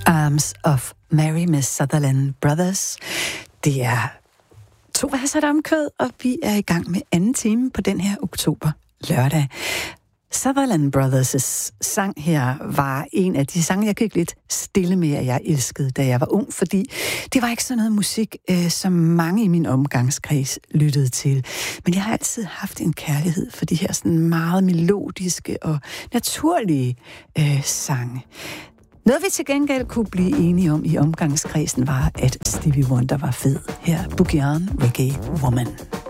Arms of Mary med Sutherland Brothers. Det er 2 verser, der omkvæd, og vi er i gang med anden time på den her oktober lørdag. Sutherland Brothers' sang her var en af de sange, jeg gik lidt stille med, at jeg elskede, da jeg var ung, fordi det var ikke sådan noget musik, som mange i min omgangskreds lyttede til. Men jeg har altid haft en kærlighed for de her sådan meget melodiske og naturlige sange. Noget vi til gengæld kunne blive enige om i omgangskredsen var, at Stevie Wonder var fed. Her Boogie On, Reggae Woman.